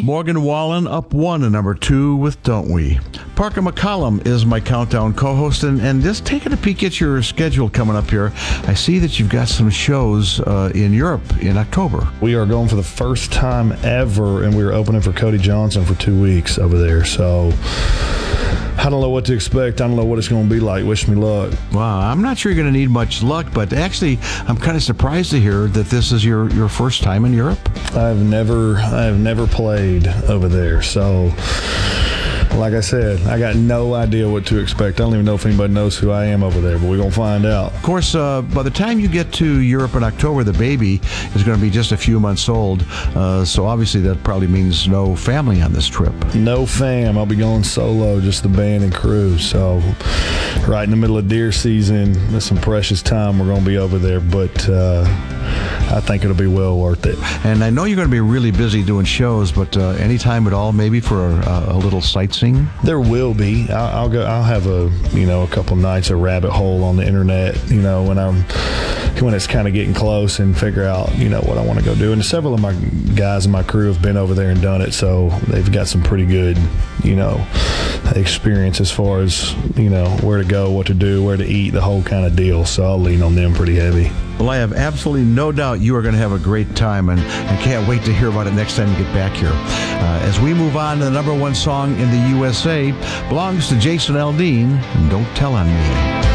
Morgan Wallen up 1 and number 2 with Don't We. Parker McCollum is my countdown co-host, and just taking a peek at your schedule coming up here, I see that you've got some shows in Europe in October. We are going for the first time ever, and we are opening for Cody Johnson for 2 weeks over there. So I don't know what to expect. I don't know what it's going to be like. Wish me luck. Wow, I'm not sure you're going to need much luck, but actually, I'm kind of surprised to hear that this is your first time in Europe. I have never played over there, so like I said, I got no idea what to expect. I don't even know if anybody knows who I am over there, but we're going to find out. Of course, by the time you get to Europe in October, the baby is going to be just a few months old, so obviously that probably means no family on this trip. No fam. I'll be going solo, just the band and crew, so right in the middle of deer season, that's some precious time we're going to be over there, but I think it'll be well worth it. And I know you're going to be really busy doing shows, but any time at all, maybe for a little sightseeing? There will be. I'll have a couple nights of rabbit hole on the internet, when it's kind of getting close, and figure out, what I want to go do. And several of my guys in my crew have been over there and done it, so they've got some pretty good, experience as far as, where to go, what to do, where to eat, the whole kind of deal. So I'll lean on them pretty heavy. Well, I have absolutely no doubt you are going to have a great time, and can't wait to hear about it next time you get back here. As we move on to the number one song in the USA, belongs to Jason Aldean, Don't Tell on Me.